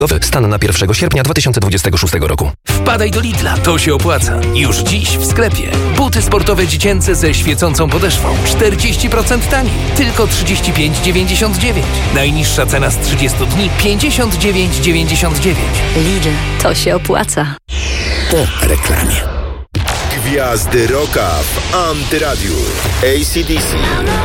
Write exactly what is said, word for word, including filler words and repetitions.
Stan na pierwszego sierpnia dwa tysiące dwudziestego szóstego roku. Wpadaj do Lidla, to się opłaca. Już dziś w sklepie. Buty sportowe dziecięce ze świecącą podeszwą. czterdzieści procent taniej. Tylko trzydzieści pięć dziewięćdziesiąt dziewięć. Najniższa cena z trzydziestu dni pięćdziesiąt dziewięć dziewięćdziesiąt dziewięć. Lidl, to się opłaca. Po reklamie. Gwiazdy rocka w Antyradiu. A C D C.